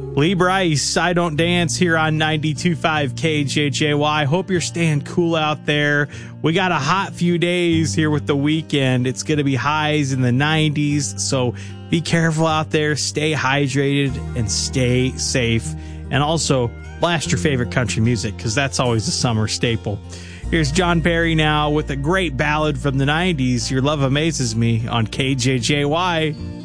Lee Brice, I Don't Dance here on 92.5 KJJY. Hope you're staying cool out there. We got a hot few days here with the weekend. It's going to be highs in the 90s, so be careful out there. Stay hydrated and stay safe. And also, blast your favorite country music, because that's always a summer staple. Here's John Perry now with a great ballad from the 90s, Your Love Amazes Me, on KJJY.